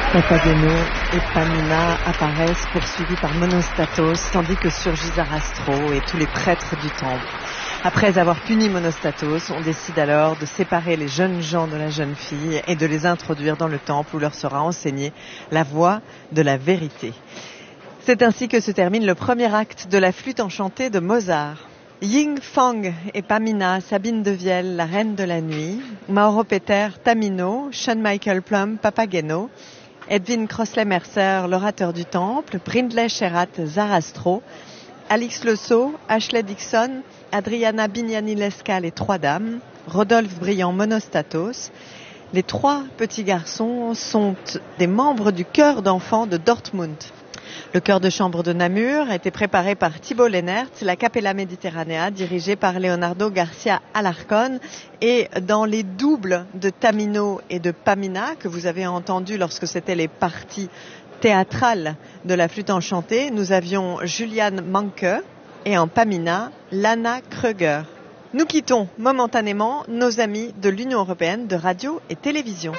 Papageno et Pamina apparaissent poursuivis par Monostatos, tandis que surgit Zarastro et tous les prêtres du temple. Après avoir puni Monostatos, on décide alors de séparer les jeunes gens de la jeune fille et de les introduire dans le temple où leur sera enseignée la voie de la vérité. C'est ainsi que se termine le premier acte de la flûte enchantée de Mozart. Ying Fang et Pamina, Sabine Devielle, la reine de la nuit, Mauro Peter, Tamino, Sean Michael Plum, Papageno, Edwin Crossley-Mercer, l'orateur du temple, Brindley Sherat, Zarastro, Alix Lesault, Ashley Dixon, Adriana Bignani-Lesca, les trois dames, Rodolphe Briand, Monostatos. Les trois petits garçons sont des membres du chœur d'enfants de Dortmund. Le chœur de chambre de Namur a été préparé par Thibault Lennert, la Capella Mediterranea dirigée par Leonardo Garcia Alarcón, et dans les doubles de Tamino et de Pamina que vous avez entendus lorsque c'était les parties théâtrales de la flûte enchantée, nous avions Juliane Manke et en Pamina, Lana Kreuger. Nous quittons momentanément nos amis de l'Union européenne de radio et télévision.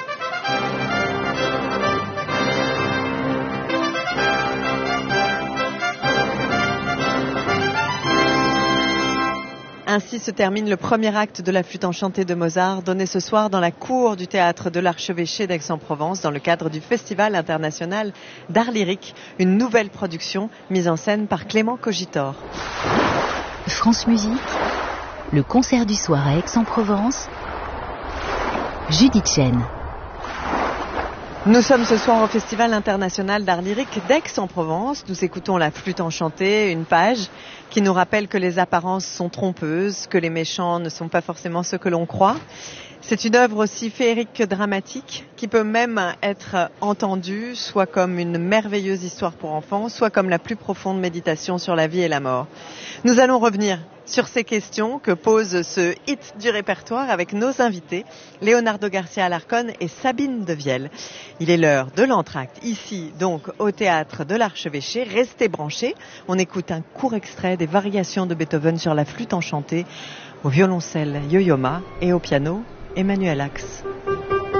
Ainsi se termine le premier acte de la flûte enchantée de Mozart, donné ce soir dans la cour du théâtre de l'Archevêché d'Aix-en-Provence dans le cadre du Festival international d'art lyrique, une nouvelle production mise en scène par Clément Cogitor. France Musique, le concert du soir à Aix-en-Provence, Judith Chen. Nous sommes ce soir au Festival international d'art lyrique d'Aix-en-Provence. Nous écoutons la flûte enchantée, une page qui nous rappelle que les apparences sont trompeuses, que les méchants ne sont pas forcément ceux que l'on croit. C'est une œuvre aussi féerique que dramatique, qui peut même être entendue soit comme une merveilleuse histoire pour enfants, soit comme la plus profonde méditation sur la vie et la mort. Nous allons revenir sur ces questions que pose ce hit du répertoire avec nos invités, Leonardo Garcia Alarcón et Sabine Devielle. Il est l'heure de l'entracte, ici donc au théâtre de l'Archevêché. Restez branchés, on écoute un court extrait des variations de Beethoven sur la flûte enchantée, au violoncelle Yo-Yo Ma et au piano Emmanuel Ax.